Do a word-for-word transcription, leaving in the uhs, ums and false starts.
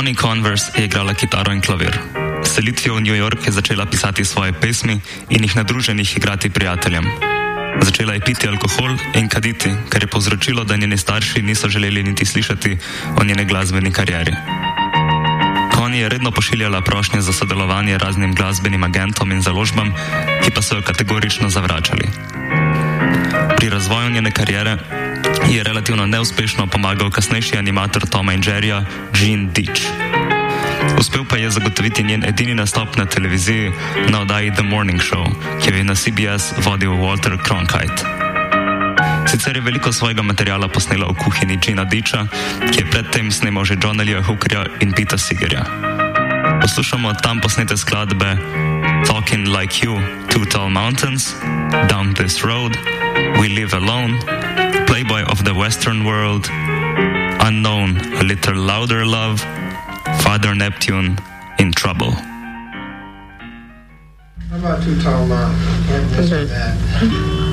Connie Converse je igrala kitaro in klavir. S selitvijo v New York je začela pisati svoje pesmi in jih na druženjih igrati prijateljem. Začela je piti alkohol in kaditi, kar je povzročilo, da njeni starši niso želeli niti slišati o njeni glasbeni karieri. Connie je redno pošiljala prošnje za sodelovanje raznim glasbenim agentom in založbam, ki pa so jo kategorično zavračali. Pri razvoju njene kariere je relativno neuspešno pomagal kasnejši animator Toma in Jerryja Gene Deitch. Uspel pa je zagotoviti njen edini nastop na televiziji na oddaji The Morning Show, ki jo je na C B S vodil Walter Cronkite. Sicer je veliko svojega materiala posnela v kuhinji Genea Deitcha, ki je predtem snemal že Johna Lee Hookerja in Peta Seegerja. Poslušamo tam posnete skladbe Talking Like You, Two Tall Mountains, Down This Road, We Live Alone, Playboy of the Western World, Unknown, A Little Louder Love, Father Neptune, In Trouble. How about Two Tall Mountains? Can't miss that.